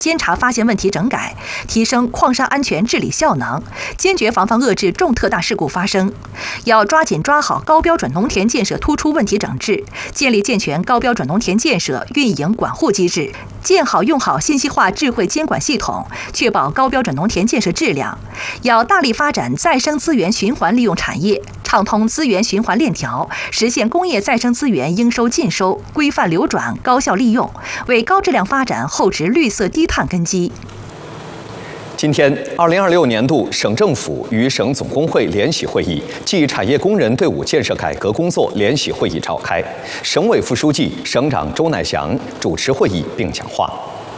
监察发现问题整改，提升矿山安全治理效能，坚决防范遏制重特大事故发生。要抓紧抓好高标准农田建设突出问题整治，建立健全高标准农田建设运营管护机制，建好用好信息化智慧监管系统，确保高标准农田建设质量。要大力发展再生资源循环利用产业，畅通资源循环链条，实现工业再生资源应收尽收、规范流转、高效利用，为高质量发展厚植绿色低碳根基。 今天，2026年度省政府与省总工会联席会议暨产业工人队伍建设改革工作联席会议召开，省委副书记、省长周乃祥主持会议并讲话。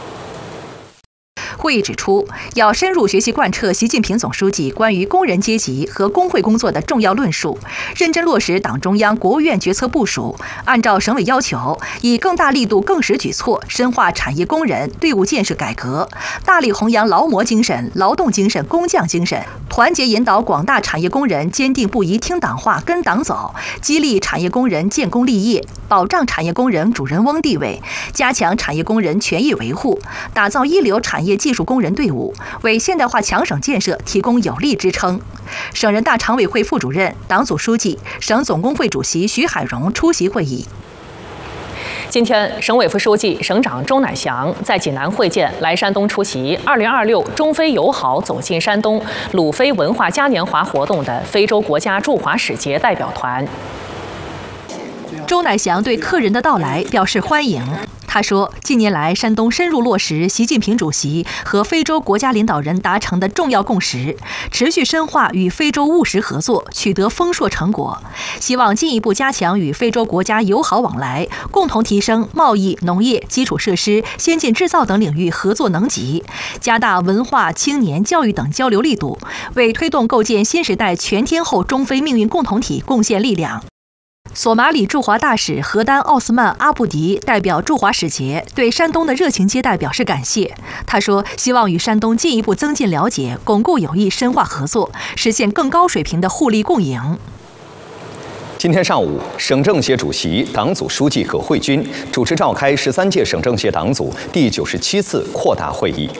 会议指出，要深入学习贯彻习近平总书记关于工人阶级和工会工作的重要论述，认真落实党中央、国务院决策部署，按照省委要求，以更大力度、更实举措，深化产业工人队伍建设改革，大力弘扬劳模精神、劳动精神、工匠精神，团结引导广大产业工人坚定不移听党话、跟党走，激励产业工人建功立业，保障产业工人主人翁地位，加强产业工人权益维护，打造一流产业技术工人队伍，为现代化强省建设提供有力支撑。省人大常委会副主任、党组书记、省总工会主席徐海荣出席会议。 今天，省委副书记、省长周乃祥在济南会见来山东出席2026中非友好走进山东鲁非文化嘉年华活动的非洲国家驻华使节代表团。 周乃祥对客人的到来表示欢迎。他说，近年来，山东深入落实习近平主席和非洲国家领导人达成的重要共识，持续深化与非洲务实合作，取得丰硕成果。希望进一步加强与非洲国家友好往来，共同提升贸易、农业、基础设施、先进制造等领域合作能级，加大文化、青年、教育等交流力度，为推动构建新时代全天候中非命运共同体贡献力量。索马里驻华大使何丹·奥斯曼·阿布迪代表驻华使节对山东的热情接待表示感谢。他说，希望与山东进一步增进了解，巩固友谊，深化合作，实现更高水平的互利共赢。 今天上午，省政协主席、党组书记葛慧军主持召开13届省政协党组第97次扩大会议。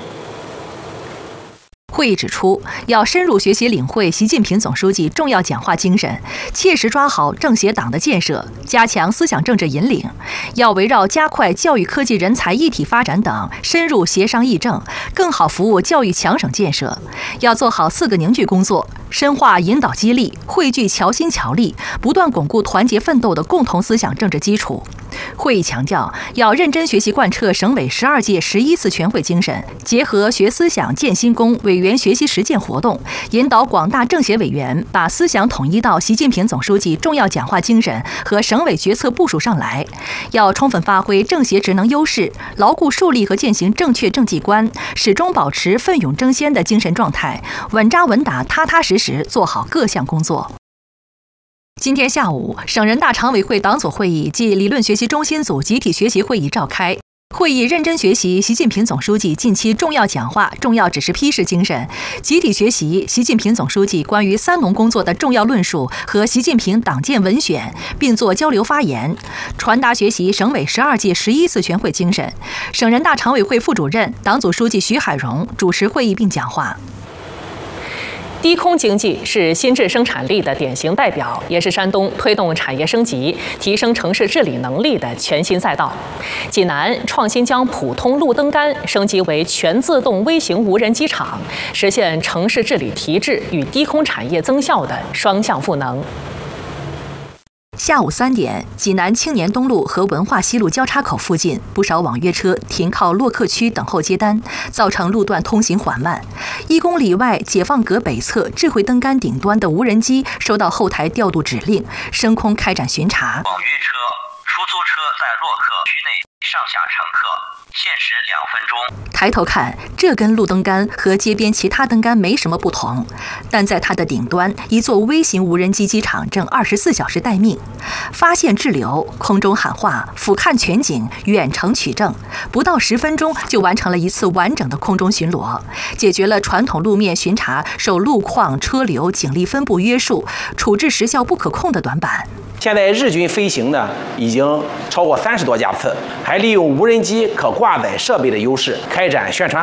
会议指出，要深入学习领会习近平总书记重要讲话精神，切实抓好政协党的建设，加强思想政治引领。要围绕加快教育科技人才一体发展等，深入协商议政，更好服务教育强省建设。要做好4个凝聚工作，深化引导激励，汇聚侨心侨力，不断巩固团结奋斗的共同思想政治基础。会议强调，要认真学习贯彻省委12届11次全会精神，结合学思想、建新功委员学习实践活动，引导广大政协委员把思想统一到习近平总书记重要讲话精神和省委决策部署上来。要充分发挥政协职能优势，牢固树立和践行正确政绩观，始终保持奋勇争先的精神状态，稳扎稳打、踏踏实实做好各项工作。今天下午，省人大常委会党组会议暨理论学习中心组集体学习会议召开。会议认真学习习近平总书记近期重要讲话、重要指示批示精神，集体学习习近平总书记关于三农工作的重要论述和习近平党建文选，并作交流发言，传达学习省委12届11次全会精神。省人大常委会副主任、党组书记徐海荣主持会议并讲话。 低空经济是新质生产力的典型代表，也是山东推动产业升级、提升城市治理能力的全新赛道。济南创新将普通路灯杆升级为全自动微型无人机场，实现城市治理提质与低空产业增效的双向赋能。 下午3点，济南青年东路和文化西路交叉口附近，不少网约车停靠洛克区等候接单，造成路段通行缓慢。1公里外解放阁北侧智慧灯杆顶端的无人机收到后台调度指令，升空开展巡查。 网约车、出租车在洛克区内上下乘客，限时2分钟。 抬头看，这根路灯杆和街边其他灯杆没什么不同，但在它的顶端，一座微型无人机机场正24小时待命，发现滞留、空中喊话、俯瞰全景、远程取证，不到10分钟就完成了一次完整的空中巡逻，解决了传统路面巡查受路况、车流、警力分布约束、处置时效不可控的短板。 现在日均飞行呢已经超过30多架次，还利用无人机可挂载设备的优势，开展宣传